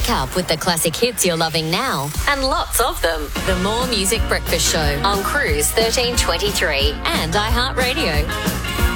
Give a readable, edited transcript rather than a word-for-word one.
Wake up with the classic hits you're loving now, and lots of them. The More Music Breakfast Show on Cruise 1323 and iHeartRadio.